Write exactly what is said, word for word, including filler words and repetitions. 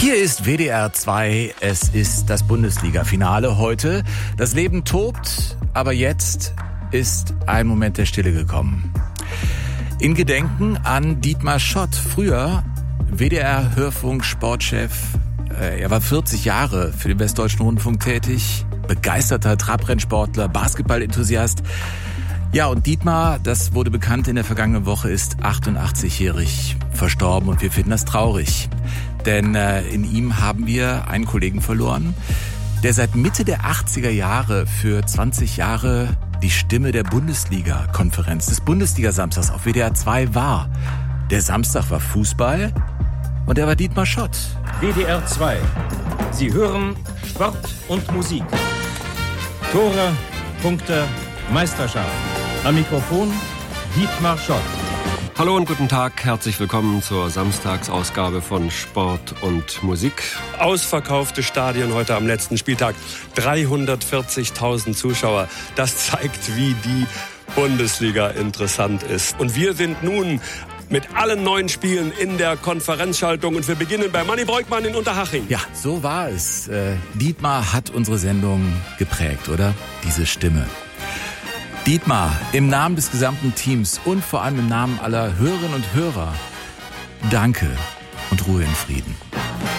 Hier ist W D R zwei, es ist das Bundesliga-Finale heute. Das Leben tobt, aber jetzt ist ein Moment der Stille gekommen. In Gedenken an Dietmar Schott, früher W D R-Hörfunk-Sportchef. Er war vierzig Jahre für den Westdeutschen Rundfunk tätig, begeisterter Trabrennsportler, Basketball-Enthusiast. Ja, und Dietmar, das wurde bekannt in der vergangenen Woche, ist achtundachtzigjährig verstorben und wir finden das traurig. Denn äh, in ihm haben wir einen Kollegen verloren, der seit Mitte der achtziger Jahre für zwanzig Jahre die Stimme der Bundesliga-Konferenz, des Bundesliga-Samstags auf W D R zwei war. Der Samstag war Fußball und er war Dietmar Schott. W D R zwei. Sie hören Sport und Musik. Tore, Punkte, Meisterschaft. Am Mikrofon Dietmar Schott. Hallo und guten Tag, herzlich willkommen zur Samstagsausgabe von Sport und Musik. Ausverkaufte Stadien heute am letzten Spieltag, dreihundertvierzigtausend Zuschauer. Das zeigt, wie die Bundesliga interessant ist. Und wir sind nun mit allen neuen Spielen in der Konferenzschaltung und wir beginnen bei Manni Breukmann in Unterhaching. Ja, so war es. Äh, Dietmar hat unsere Sendung geprägt, oder? Diese Stimme. Dietmar, im Namen des gesamten Teams und vor allem im Namen aller Hörerinnen und Hörer, danke und Ruhe in Frieden.